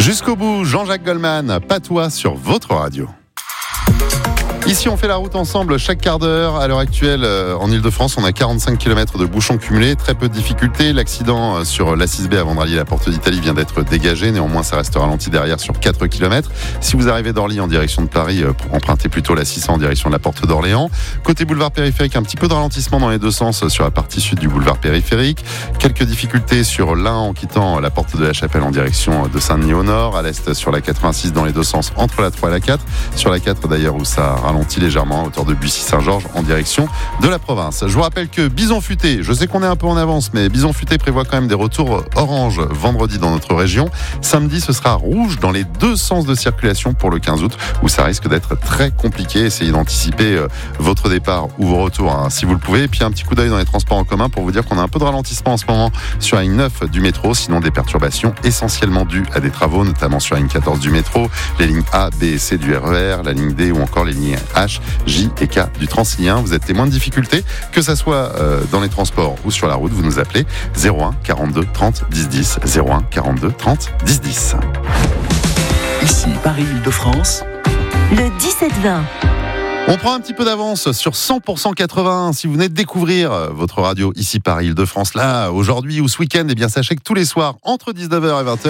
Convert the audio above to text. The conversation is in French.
Jusqu'au bout, Jean-Jacques Goldman, Patois sur votre radio. Ici, on fait la route ensemble chaque quart d'heure. À l'heure actuelle, en Ile-de-France, on a 45 km de bouchons cumulés, très peu de difficultés. L'accident sur l'A6B avant de rallier la Porte d'Italie vient d'être dégagé. Néanmoins, ça reste ralenti derrière sur 4 km. Si vous arrivez d'Orly en direction de Paris, empruntez plutôt la 600 en direction de la Porte d'Orléans. Côté boulevard périphérique, un petit peu de ralentissement dans les deux sens sur la partie sud du boulevard périphérique. Quelques difficultés sur l'Ain en quittant la Porte de la Chapelle en direction de Saint-Denis au nord. À l'est, sur la 86 dans les deux sens entre la 3 et la 4. Sur la 4 d'ailleurs où ça ralentit légèrement à hauteur de Bussy-Saint-Georges en direction de la province. Je vous rappelle que Bison Futé, je sais qu'on est un peu en avance, mais Bison Futé prévoit quand même des retours orange vendredi dans notre région. Samedi, ce sera rouge dans les deux sens de circulation pour le 15 août, où ça risque d'être très compliqué. Essayez d'anticiper votre départ ou vos retours si vous le pouvez. Et puis un petit coup d'œil dans les transports en commun pour vous dire qu'on a un peu de ralentissement en ce moment sur la ligne 9 du métro, sinon des perturbations essentiellement dues à des travaux, notamment sur la ligne 14 du métro, les lignes A, B et C du RER, la ligne D ou encore les lignes H, J et K du Transilien. Vous êtes témoin de difficultés, que ça soit dans les transports ou sur la route, vous nous appelez 01 42 30 10 10, 01 42 30 10 10. Ici Paris-Île-de-France, le 17-20. On prend un petit peu d'avance sur 100% 80. Si vous venez de découvrir votre radio ici Paris-Île-de-France, là, aujourd'hui ou ce week-end, eh bien sachez que tous les soirs, entre 19h et 20h,